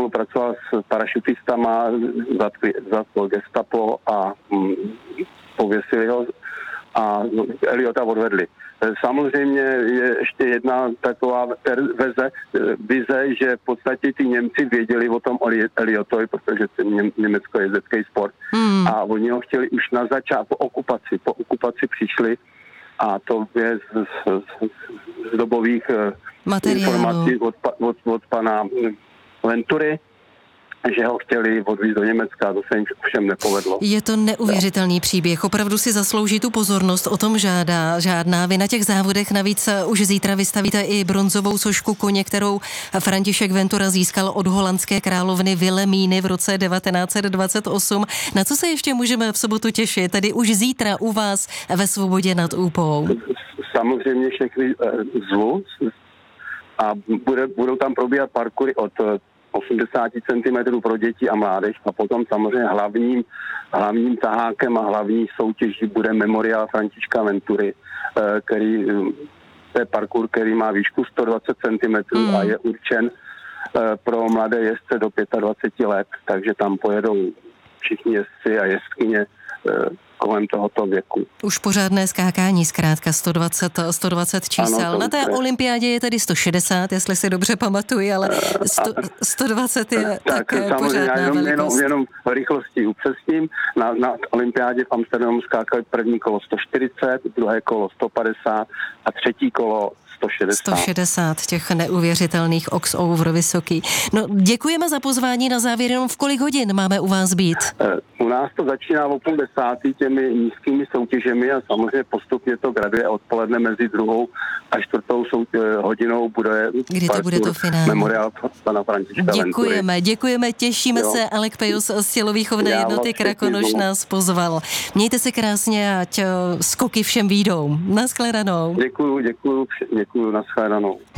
spolupracoval s parašutistama, zatkl gestapo a pověsili ho a Eliota odvedli. Samozřejmě je ještě jedna taková vize, že v podstatě ty Němci věděli o tom Eliotovi, protože to je německo-jezdecký sport. A oni ho chtěli už na začátku po okupaci přišli a to je z dobových informací od pana Ventury, že ho chtěli odvízt do Německa, to se jim všem nepovedlo. Je to neuvěřitelný příběh, opravdu si zaslouží tu pozornost, o tom žádná. Vy na těch závodech navíc už zítra vystavíte i bronzovou sošku koně, kterou František Ventura získal od holandské královny Vilemíny v roce 1928. Na co se ještě můžeme v sobotu těšit, tedy už zítra u vás ve Svobodě nad Úpou? Samozřejmě všechny zvu a budou tam probíhat parkoury od 80 cm pro děti a mládež a potom samozřejmě hlavním tahákem a hlavní soutěží bude memoriál Františka Ventury, to je parkour, který má výšku 120 cm a je určen pro mladé jezdce do 25 let, takže tam pojedou všichni jezdci a jezdkyně kolem tohoto věku. Už pořádné skákání, zkrátka 120 čísel. Ano, na té olympiádě je tedy 160, jestli si dobře pamatuji, ale 120 je také pořádná velikost. Jenom v rychlosti upřesním. Na olympiádě v Amsterdamu skákali první kolo 140, druhé kolo 150 a třetí kolo 160 těch neuvěřitelných ox-over vysoký. No, děkujeme za pozvání na závěr, jenom v kolik hodin máme u vás být? U nás to začíná o 9:30 těmi nízkými soutěžemi a samozřejmě postupně to graduje odpoledne mezi 2. a 4. hodinou bude to finále. Memoriál pana Františka Ventury. Děkujeme, těšíme se. Alek Pejus z tělovýchovné jednoty Krakonoš nás pozval. Mějte se krásně, ať skoky všem výjdou. Naschledanou. Děkuju, nashledanou.